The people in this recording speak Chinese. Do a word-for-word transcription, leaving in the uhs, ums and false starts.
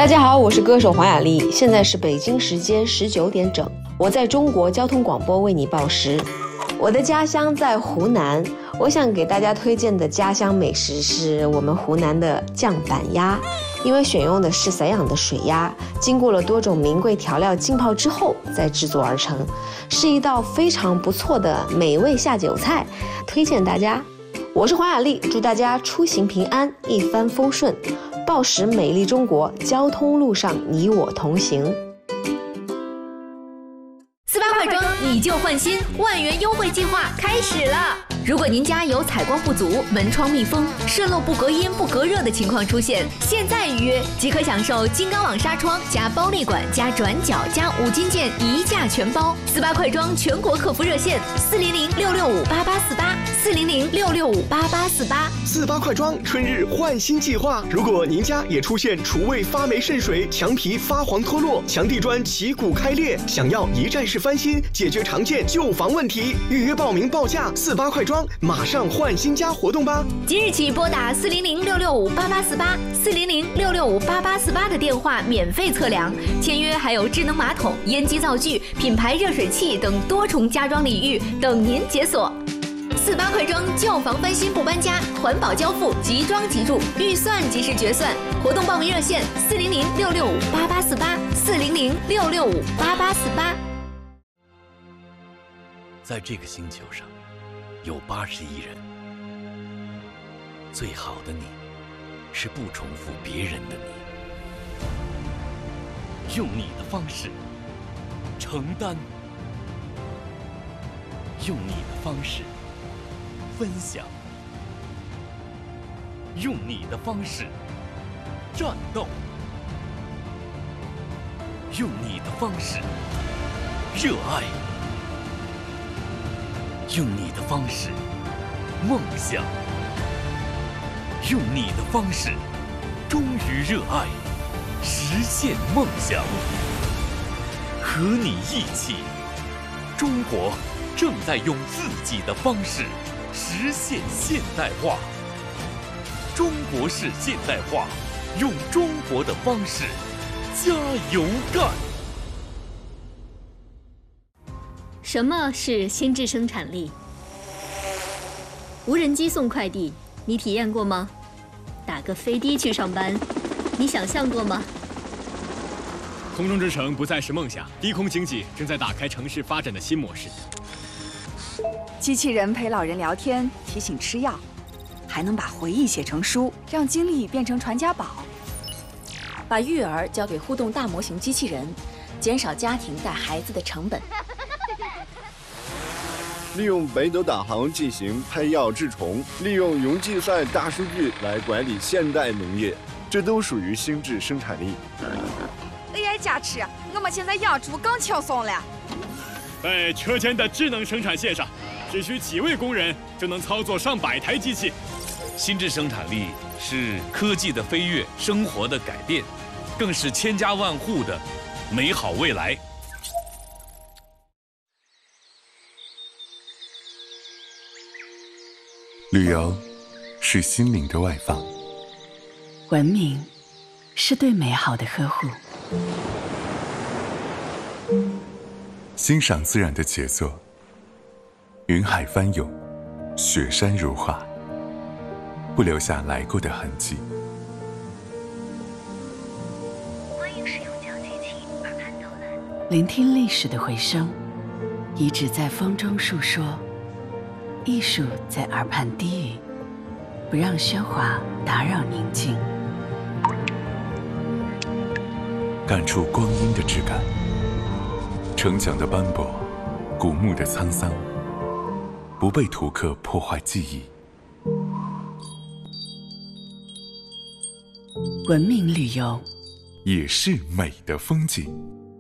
大家好，我是歌手黄雅莉，现在是北京时间十九点整，我在中国交通广播为你报时。我的家乡在湖南，我想给大家推荐的家乡美食是我们湖南的酱板鸭，因为选用的是散养的水鸭，经过了多种名贵调料浸泡之后再制作而成，是一道非常不错的美味下酒菜，推荐大家。我是黄雅莉，祝大家出行平安，一帆风顺，报时美丽中国，交通路上你我同行。 四八快装，你就换新，万元优惠计划开始了！如果您家有采光不足、门窗密封、渗漏不隔音不隔热的情况出现，现在预约即可享受金刚网纱窗加包内管加转角加五金件一价全包。四八快装全国客服热线：四零零六六五八八四八，四零零六六五八八四八。 四八快装春日换新计划，如果您家也出现厨卫发霉渗水、墙皮发黄脱落、墙地砖起骨开裂，想要一站式翻新，解决常见旧房问题，预约报名报价四八快装，马上换新家活动吧！ 即日起拨打四零零六六五八八四八、四零零六六五八八四八的电话免费测量，签约还有智能马桶、烟机灶具、品牌热水器等多重家装礼遇等您解锁。四八快装，旧房翻新不搬家，环保交付，即装即住，预算即时决算。活动报名热线：四零零六六五八八四八，四零零六六五八八四八。 在这个星球上，有八十亿人。最好的你，是不重复别人的你，用你的方式承担，用你的方式分享，用你的方式战斗，用你的方式热爱，用你的方式梦想，用你的方式忠于热爱，实现梦想。和你一起，中国正在用自己的方式实现现代化。中国式现代化，用中国的方式加油干。 什么是心智生产力？无人机送快递，你体验过吗？打个飞的去上班，你想象过吗？ 空中之城不再是梦想，低空经济正在打开城市发展的新模式。 机器人陪老人聊天，提醒吃药，还能把回忆写成书，让经历变成传家宝。 把育儿交给互动大模型机器人，减少家庭带孩子的成本。 利用北斗导航进行配药治虫，利用云计算大数据来管理现代农业，这都属于心智生产力。 A I 加持，我们现在养猪更轻松了。 在车间的智能生产线上，只需几位工人就能操作上百台机器。 心智生产力是科技的飞跃，生活的改变，更是千家万户的美好未来。 旅游是心灵的外放， 文明是对美好的呵护， 欣赏自然的杰作，云海翻涌，雪山如画，不留下来过的痕迹。 欢迎使用讲解器耳畔导览，聆听历史的回声，遗址在风中述说，艺术在耳畔低语，不让喧哗打扰宁静。 感触光阴的质感，城墙的斑驳，古墓的沧桑，不被图刻破坏记忆。 文明旅游也是美的风景。